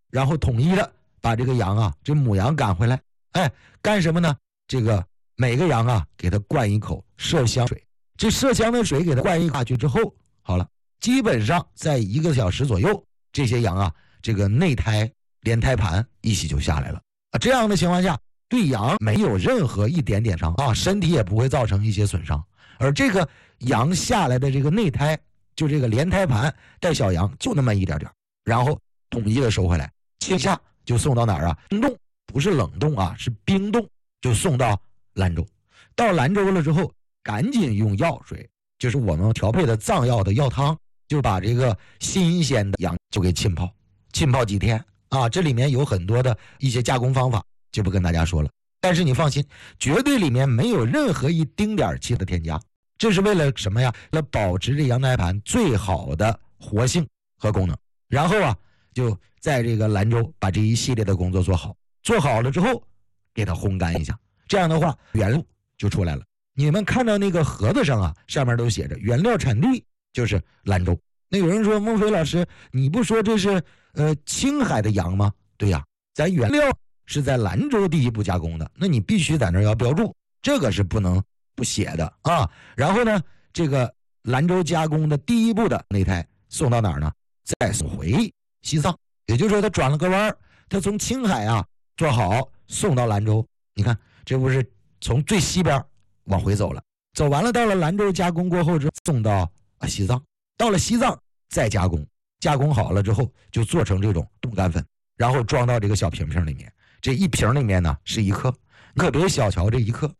然后统一的把这个羊啊，这母羊赶回来。哎，干什么呢？这个每个羊啊，给它灌一口麝香水。这麝香的水给它灌一下去之后，好了，基本上在1个小时左右，这些羊啊，这个内胎、连胎盘一起就下来了啊。这样的情况下，对羊没有任何一点点伤啊，身体也不会造成一些损伤。而这个羊下来的这个内胎，就这个连胎盘带小羊就那么一点点，然后统一的收回来，接下就送到哪儿啊？冰冻，不是冷冻啊，是冰冻，就送到兰州。到兰州了之后，赶紧用药水，就是我们调配的藏药的药汤，就把这个新鲜的羊就给浸泡，浸泡几天啊。这里面有很多的一些加工方法，就不跟大家说了。但是你放心，绝对里面没有任何一丁点气的添加，这是为了什么呀？为了保持这羊胎盘最好的活性和功能。然后啊，就在这个兰州把这一系列的工作做好，做好了之后给它烘干一下，这样的话原料就出来了。你们看到那个盒子上啊，上面都写着原料产地就是兰州。那有人说，孟非老师，你不说这是青海的羊吗？对呀，咱原料是在兰州第一步加工的，那你必须在那儿要标注，这个是不能不写的啊。然后呢，这个兰州加工的第一步的内胎送到哪儿呢？再送回西藏，也就是说他转了个弯，他从青海啊做好送到兰州。你看，这不是从最西边往回走了，走完了到了兰州加工过后之后送到西藏，到了西藏再加工，加工好了之后就做成这种冻干粉，然后装到这个小瓶瓶里面。这一瓶里面呢是1克，可别小瞧这1克，